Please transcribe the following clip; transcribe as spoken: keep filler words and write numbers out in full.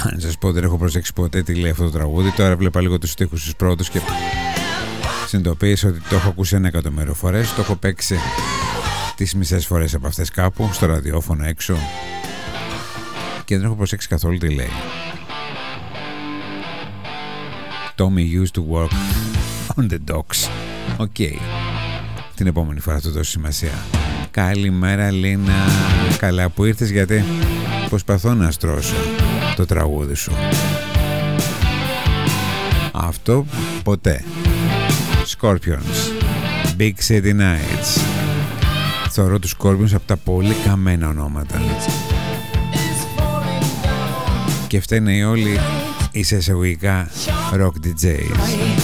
Αν σας πω, δεν έχω προσέξει ποτέ τι λέει αυτό το τραγούδι. Τώρα βλέπα λίγο τους στίχους τους πρώτους και συνειδητοποίησα ότι το έχω ακούσει ένα εκατομμύριο φορές. Το έχω παίξει τις μισές φορές από αυτές κάπου, στο ραδιόφωνο έξω, και δεν έχω προσέξει καθόλου τι λέει. Tommy used to work on the docks. Οκ. Okay. Την επόμενη φορά θα του δώσω σημασία. Καλημέρα Λίνα. Καλά που ήρθες, γιατί προσπαθώ να στρώσω το τραγούδι σου. Αυτό ποτέ. Scorpions, Big City Nights. Θεωρώ τους Scorpions από τα πολύ καμένα ονόματα. Και φταίνε οι όλοι οι εισαγωγικά rock ντι τζέις.